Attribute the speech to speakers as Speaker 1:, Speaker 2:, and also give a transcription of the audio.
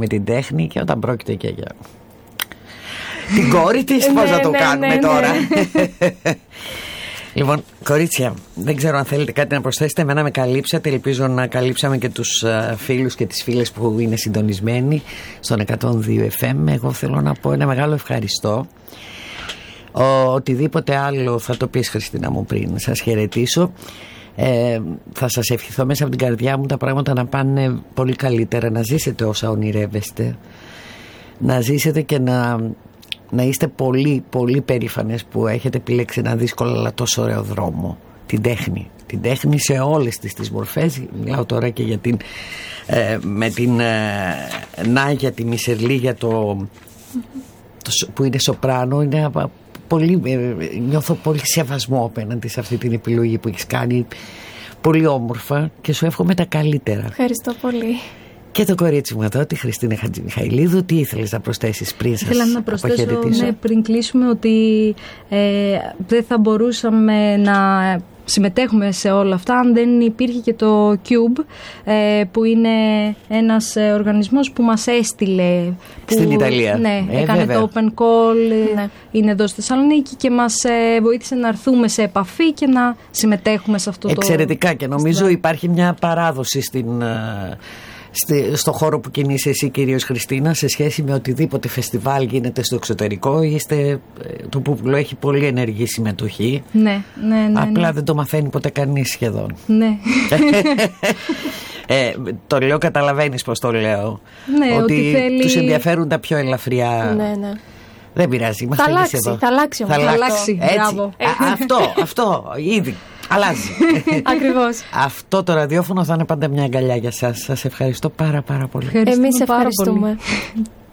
Speaker 1: με την τέχνη και όταν πρόκειται και για την κόρη της, πώς να το κάνουμε τώρα. Λοιπόν, κορίτσια, δεν ξέρω αν θέλετε κάτι να προσθέσετε. Εμένα με καλύψατε. Ελπίζω να καλύψαμε και τους φίλους και τις φίλες που είναι συντονισμένοι στον 102 FM. Εγώ θέλω να πω ένα μεγάλο ευχαριστώ. Οτιδήποτε άλλο θα το πεις, Χριστίνα μου, πριν σας χαιρετήσω. Θα σας ευχηθώ μέσα από την καρδιά μου τα πράγματα να πάνε πολύ καλύτερα. Να ζήσετε όσα ονειρεύεστε. Να ζήσετε και να είστε πολύ πολύ περήφανες που έχετε επιλέξει ένα δύσκολο αλλά τόσο ωραίο δρόμο. Την τέχνη σε όλες τις μορφές. Μιλάω τώρα και για με την Νάγια τη Μισελή, για που είναι σοπράνο. Είναι νιώθω πολύ σεβασμό απέναντι σε αυτή την επιλογή που έχεις κάνει. Πολύ όμορφα και σου εύχομαι τα καλύτερα.
Speaker 2: Ευχαριστώ πολύ.
Speaker 1: Και το κορίτσι μου εδώ, τη Χριστίνα Χατζημιχαηλίδου, τι ήθελες να προσθέσεις πριν σας αποχαιρετήσω?
Speaker 3: Ήθελα να προσθέσω, πριν κλείσουμε, ότι δεν θα μπορούσαμε να συμμετέχουμε σε όλα αυτά αν δεν υπήρχε και το Cube, που είναι ένας οργανισμός που μας έστειλε
Speaker 1: στην Ιταλία.
Speaker 3: Ναι, έκανε
Speaker 1: βέβαια.
Speaker 3: το Open Call, είναι εδώ στη Θεσσαλονίκη και μας βοήθησε να έρθουμε σε επαφή και να συμμετέχουμε σε αυτό
Speaker 1: εξαιρετικά, και νομίζω υπάρχει μια παράδοση στο χώρο που κινείσαι εσύ, κυρίως Χριστίνα, σε σχέση με οτιδήποτε φεστιβάλ γίνεται στο εξωτερικό. Το Πούπουλο έχει πολύ ενεργή συμμετοχή.
Speaker 3: Ναι.
Speaker 1: Απλά δεν το μαθαίνει ποτέ κανείς σχεδόν.
Speaker 3: Ναι.
Speaker 1: Το λέω, καταλαβαίνεις πως το λέω.
Speaker 3: Ναι,
Speaker 1: ότι τους ενδιαφέρουν τα πιο ελαφριά.
Speaker 2: Ναι.
Speaker 1: Δεν πειράζει,
Speaker 2: θα αλλάξει.
Speaker 1: Αυτό ήδη αλλάζει.
Speaker 2: Ακριβώς.
Speaker 1: Αυτό το ραδιόφωνο θα είναι πάντα μια αγκαλιά για σας. Σας ευχαριστώ πάρα πολύ.
Speaker 2: Εμείς ευχαριστούμε.